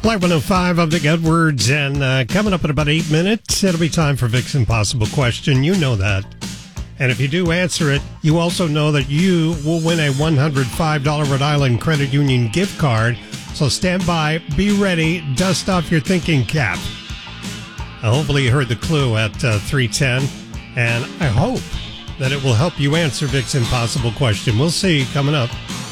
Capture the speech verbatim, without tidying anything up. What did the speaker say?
Live one oh five, I'm Vic Edwards, and uh, coming up in about eight minutes, it'll be time for Vic's Impossible Question. You know that. And if you do answer it, you also know that you will win a one hundred five dollars Rhode Island Credit Union gift card. So stand by, be ready, dust off your thinking cap. Uh, hopefully you heard the clue at uh, three ten, and I hope that it will help you answer Vic's Impossible Question. We'll see coming up.